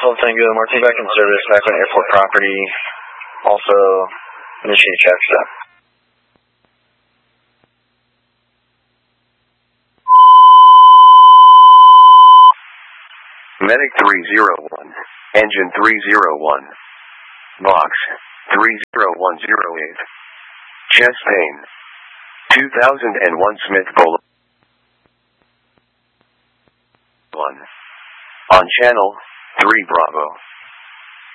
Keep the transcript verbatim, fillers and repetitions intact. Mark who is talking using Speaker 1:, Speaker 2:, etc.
Speaker 1: Hold Tango, Martin back in service, back on airport property. Also, initiate check stop.
Speaker 2: Medic three zero one, engine three zero one, box three zero one zero eight, chest pain, two thousand one Smith Boulevard. one. On channel three Bravo.